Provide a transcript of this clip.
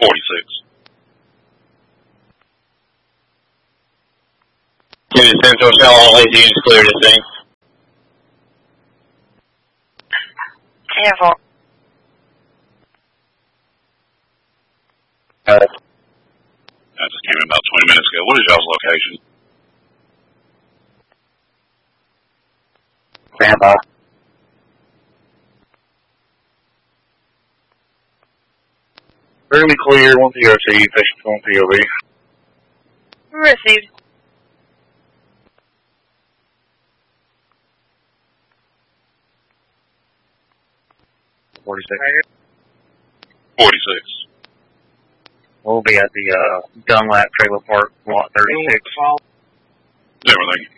46. Unit Central, how long leads the units clear this thing? 10-4. That just came in about 20 minutes ago. What is y'all's location? Grandpa. Fairly clear, 1 PRC, patient 1 POV. Received. $46. 46. We'll be at the Dunlap Trailer Park, lot 36. Everything.